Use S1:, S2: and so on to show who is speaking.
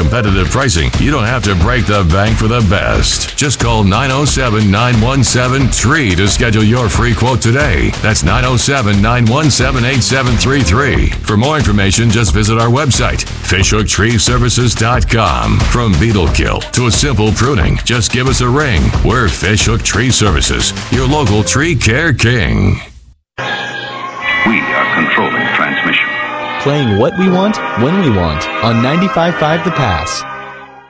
S1: competitive pricing, you don't have to break the bank for the best. Just call 907-917-TREE to schedule your free quote today. That's 907-917-8733. For more information, just visit our website, fishhooktreeservices.com. From beetle kill to a simple pruning, just give us a ring. We're Fishhook Tree Services, your local tree care king.
S2: We are controlling transmission.
S3: Playing what we want, when we want, on 95.5 The Pass.